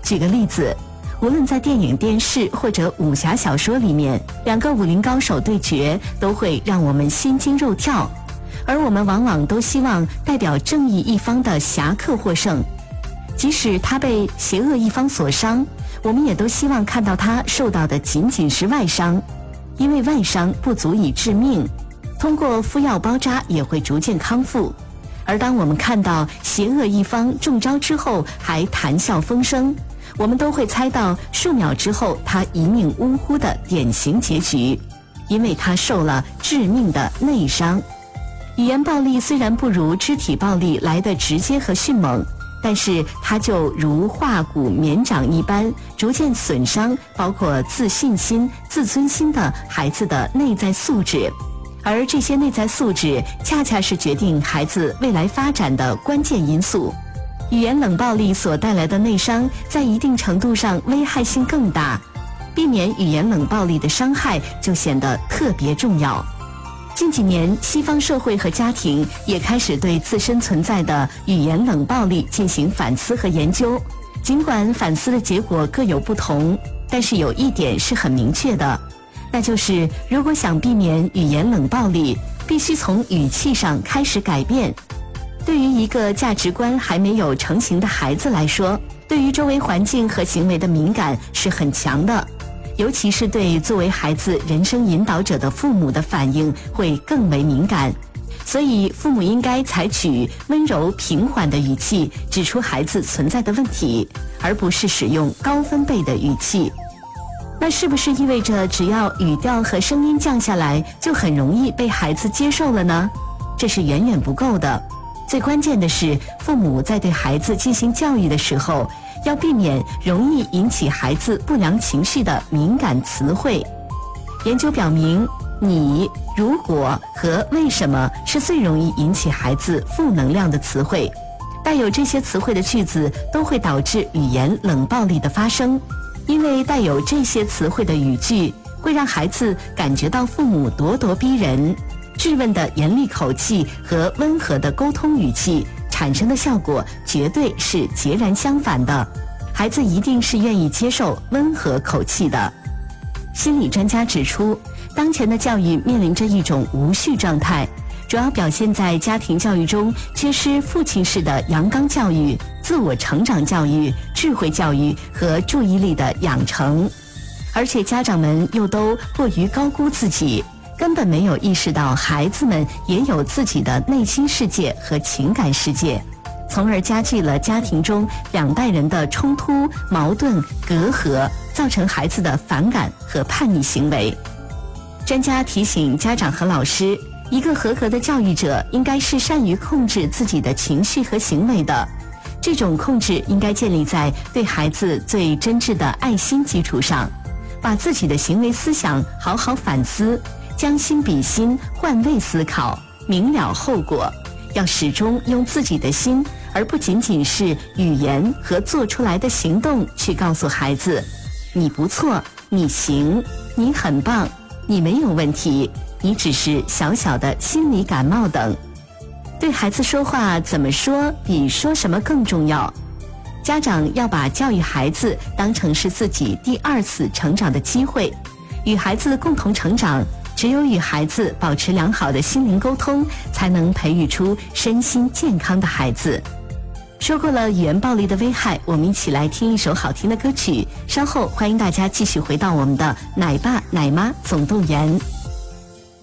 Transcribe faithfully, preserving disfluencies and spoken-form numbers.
举个例子，无论在电影、电视或者武侠小说里面，两个武林高手对决都会让我们心惊肉跳，而我们往往都希望代表正义一方的侠客获胜，即使他被邪恶一方所伤，我们也都希望看到他受到的仅仅是外伤，因为外伤不足以致命，通过敷药包扎也会逐渐康复。而当我们看到邪恶一方中招之后还谈笑风生，我们都会猜到数秒之后他一命呜呼的典型结局，因为他受了致命的内伤。语言暴力虽然不如肢体暴力来得直接和迅猛，但是它就如化骨绵掌一般，逐渐损伤包括自信心、自尊心的孩子的内在素质。而这些内在素质恰恰是决定孩子未来发展的关键因素。语言冷暴力所带来的内伤在一定程度上危害性更大，避免语言冷暴力的伤害就显得特别重要。近几年，西方社会和家庭也开始对自身存在的语言冷暴力进行反思和研究。尽管反思的结果各有不同，但是有一点是很明确的，那就是如果想避免语言冷暴力，必须从语气上开始改变。对于一个价值观还没有成型的孩子来说，对于周围环境和行为的敏感是很强的，尤其是对作为孩子人生引导者的父母的反应会更为敏感。所以父母应该采取温柔平缓的语气指出孩子存在的问题，而不是使用高分贝的语气。那是不是意味着只要语调和声音降下来，就很容易被孩子接受了呢？这是远远不够的。最关键的是，父母在对孩子进行教育的时候，要避免容易引起孩子不良情绪的敏感词汇。研究表明，你、如果和为什么是最容易引起孩子负能量的词汇。带有这些词汇的句子都会导致语言冷暴力的发生，因为带有这些词汇的语句会让孩子感觉到父母咄咄逼人，质问的严厉口气和温和的沟通语气产生的效果绝对是截然相反的，孩子一定是愿意接受温和口气的。心理专家指出，当前的教育面临着一种无序状态，主要表现在家庭教育中缺失父亲式的阳刚教育、自我成长教育、智慧教育和注意力的养成，而且家长们又都过于高估自己，根本没有意识到孩子们也有自己的内心世界和情感世界，从而加剧了家庭中两代人的冲突、矛盾、隔阂，造成孩子的反感和叛逆行为。专家提醒家长和老师，一个合格的教育者应该是善于控制自己的情绪和行为的，这种控制应该建立在对孩子最真挚的爱心基础上，把自己的行为思想好好反思，将心比心，换位思考，明了后果，要始终用自己的心，而不仅仅是语言和做出来的行动去告诉孩子，你不错，你行，你很棒，你没有问题，你只是小小的心理感冒等。对孩子说话怎么说比说什么更重要。家长要把教育孩子当成是自己第二次成长的机会，与孩子共同成长，只有与孩子保持良好的心灵沟通，才能培育出身心健康的孩子。说过了语言暴力的危害，我们一起来听一首好听的歌曲，稍后欢迎大家继续回到我们的奶爸奶妈总动员。